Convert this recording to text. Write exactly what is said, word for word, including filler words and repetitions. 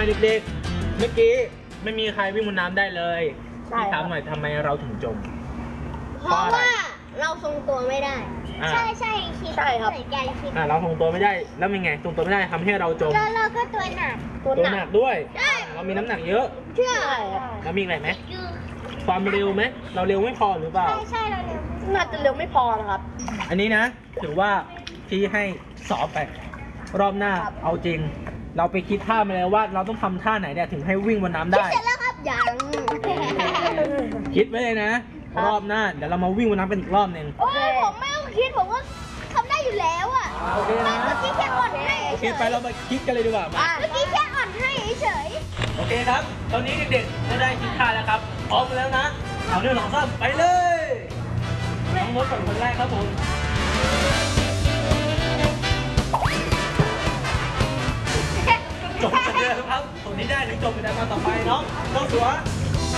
เด็กๆเมื่อกี้ไม่มีใครวิ่งบนน้ำได้เลยพี่ถามหน่อยทำไมเราถึงจมเพราะว่าเราทรงตัวไม่ได้อ่าใช่ใช่คิดใช่ครับเหมือนกันคิดอ่ะเราทรงตัวไม่ได้แล้วเป็นไงทรงตัวไม่ได้ทำให้เราจมแล้วเราก็ตัวหนักตัวตัวหหนันักกด้วยใช่เรามีน้ำหนักเยอะเชื่อใช่ครับแล้วมีอะไรไหมความเร็วไหมเราเร็วไม่พอหรือเปล่าใช่ใช่เราเร็วน่าจะเร็วไม่พอนะครับอันนี้นะถือว่าพี่ให้สอบไปรอบหน้าครับเอาจริง เราไปคิดท่ามาแล้วว่าเราต้องทำท่าไหนเนี่ยถึงให้วิ่งบนน้ำคิดได้เสร็จแล้วครับยังคิดไว้เลยนะ รอบหน้าเดี๋ยวเรามาวิ่งบนน้ำเป็นอีกรอบหนึ่งโอ้ยผมไม่ต้องคิดผมก็ทำได้อยู่แล้วอ่ะโอเคนะเมื่อกี้แค่อ่อนให้โอเฉเคยไปเรามาคิดกันเลยดีกว่ามาเมื่อกี้แค่อ่อนให้เฉยโอเคครับ ตอนนี้เด็กๆก็ได้คิดท่าแล้วครับพร้อมแล้วนะเอาหนึ่งสองสามไปเลยน้องมดก่อนคนแรกครับผมจบกันเลยครับคนที่ได้ถึงจบกันมาต่อไปเนาะเจ้าสัว